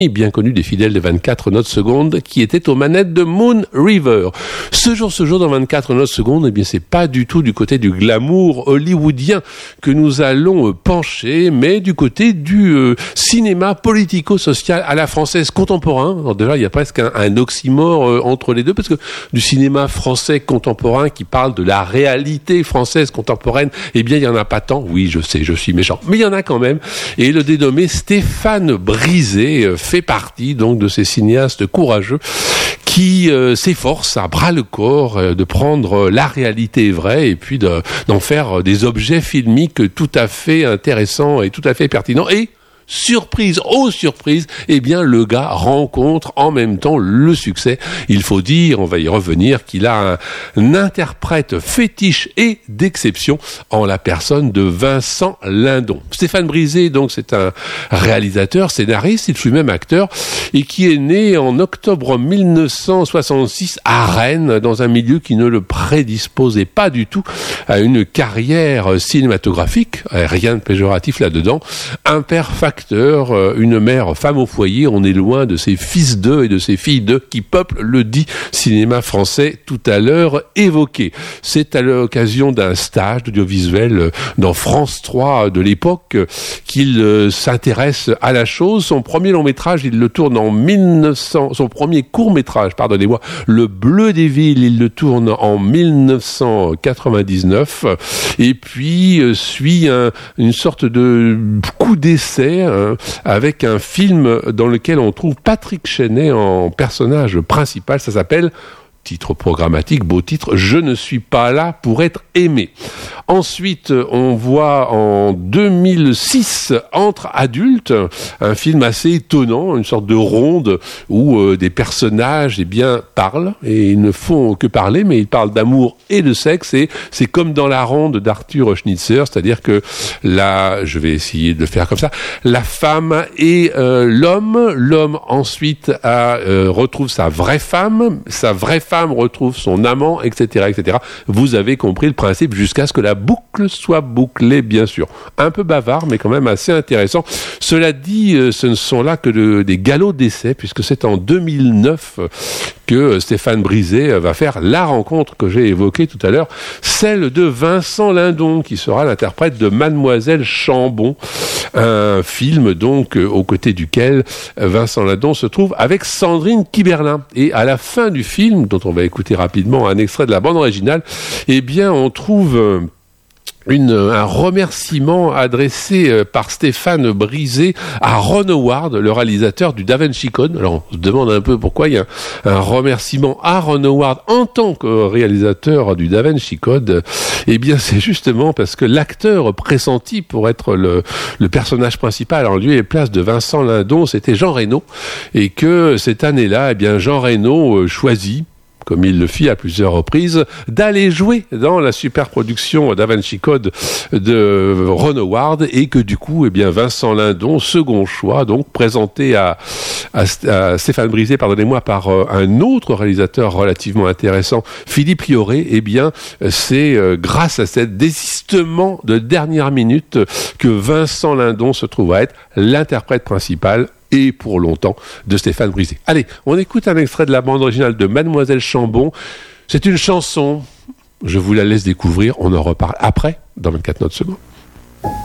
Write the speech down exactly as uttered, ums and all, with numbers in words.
bien connu des fidèles de vingt-quatre notes secondes, qui était aux manettes de Moon River. Ce jour, ce jour, dans vingt-quatre notes secondes, eh bien, c'est pas du tout du côté du glamour hollywoodien que nous allons euh, pencher, mais du côté du euh, cinéma politico-social à la française contemporain. Alors déjà, il y a presque un, un oxymore euh, entre les deux, parce que du cinéma français contemporain qui parle de la réalité française contemporaine, eh bien, il y en a pas tant. Oui, je sais, je suis méchant, mais il y en a quand même. Et le dénommé Stéphane Brisé euh, fait partie donc de ces cinéastes courageux qui euh, s'efforcent à bras le corps euh, de prendre la réalité vraie et puis de, d'en faire des objets filmiques tout à fait intéressants et tout à fait pertinents. Et surprise, oh surprise, eh bien le gars rencontre en même temps le succès. Il faut dire, on va y revenir, qu'il a un, un interprète fétiche et d'exception en la personne de Vincent Lindon. Stéphane Brisé, donc, c'est un réalisateur, scénariste, il fut même acteur, et qui est né en octobre mille neuf cent soixante-six à Rennes, dans un milieu qui ne le prédisposait pas du tout à une carrière cinématographique, rien de péjoratif là-dedans. Un père facteur, une mère femme au foyer, on est loin de ces fils d'eux et de ces filles d'eux qui peuplent le dit cinéma français tout à l'heure évoqué. C'est à l'occasion d'un stage d'audiovisuel dans France trois de l'époque qu'il s'intéresse à la chose. Son premier long métrage, il le tourne en mille neuf cents, son premier court métrage, pardonnez-moi, Le Bleu des villes, il le tourne en mille neuf cent quatre-vingt-dix-neuf, et puis euh, suit un, une sorte de coup d'essai hein, avec un film dans lequel on trouve Patrick Chenet en personnage principal. Ça s'appelle, titre programmatique, beau titre, Je ne suis pas là pour être aimé. Ensuite, on voit en deux mille six Entre adultes, un film assez étonnant, une sorte de ronde où euh, des personnages eh bien, parlent, et ils ne font que parler, mais ils parlent d'amour et de sexe, et c'est comme dans la ronde d'Arthur Schnitzer, c'est-à-dire que là, je vais essayer de le faire comme ça, la femme et euh, l'homme, l'homme ensuite a, euh, retrouve sa vraie femme, sa vraie femme retrouve son amant, et cetera, et cetera. Vous avez compris le principe jusqu'à ce que la boucle soit bouclée, bien sûr. Un peu bavard, mais quand même assez intéressant. Cela dit, euh, ce ne sont là que de, des galops d'essai, puisque c'est en deux mille neuf que Stéphane Brisé va faire la rencontre que j'ai évoquée tout à l'heure, celle de Vincent Lindon, qui sera l'interprète de Mademoiselle Chambon, un film donc euh, aux côtés duquel Vincent Lindon se trouve avec Sandrine Kiberlin. Et à la fin du film, dont on va écouter rapidement un extrait de la bande originale, eh bien on trouve euh, Une, un remerciement adressé euh, par Stéphane Brisé à Ron Howard, le réalisateur du Da Vinci Code. Alors, on se demande un peu pourquoi il y a un, un remerciement à Ron Howard en tant que réalisateur du Da Vinci Code. Eh bien, c'est justement parce que l'acteur pressenti pour être le, le personnage principal en lieu et place de Vincent Lindon, c'était Jean Reno, et que cette année-là, eh bien, Jean Reno euh, choisit, comme il le fit à plusieurs reprises, d'aller jouer dans la super production Da Vinci Code de Ron Howard, et que du coup, eh bien, Vincent Lindon, second choix, donc présenté à, à, à Stéphane Brisé, pardonnez-moi, par euh, un autre réalisateur relativement intéressant, Philippe Lioré, eh bien, c'est euh, grâce à cet désistement de dernière minute que Vincent Lindon se trouve à être l'interprète principal et pour longtemps de Stéphane Brisé. Allez, on écoute un extrait de la bande originale de Mademoiselle Chambon. C'est une chanson, je vous la laisse découvrir, on en reparle après, dans vingt-quatre notes secondes.